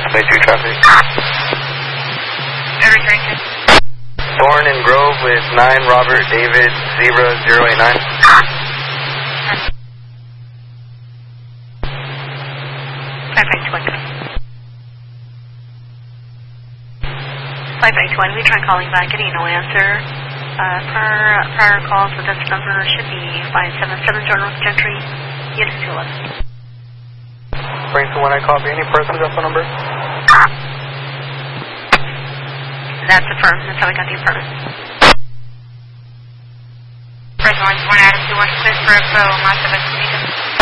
22 traffic. Every drinking. Thorn and Grove with 9 Robert David Zebra 089. 591, we tried calling back, getting no answer. Prior calls with this number should be 577 General Gentry, Unit 211. Bring to when I copy any person with that number? That's affirmed. That's how I got the affirmative. President 1 Adam 216 for Info, Mazda